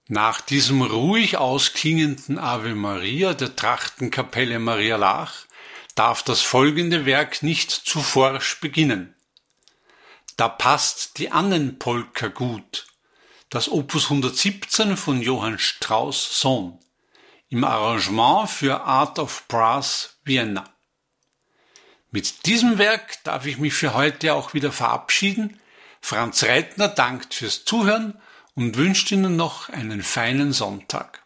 Nach diesem ruhig ausklingenden Ave Maria der Trachtenkapelle Maria Laach darf das folgende Werk nicht zu forsch beginnen. Da passt die Annenpolka gut, das Opus 117 von Johann Strauss Sohn, im Arrangement für Art of Brass Vienna. Mit diesem Werk darf ich mich für heute auch wieder verabschieden. Franz Reitner dankt fürs Zuhören und wünscht Ihnen noch einen feinen Sonntag.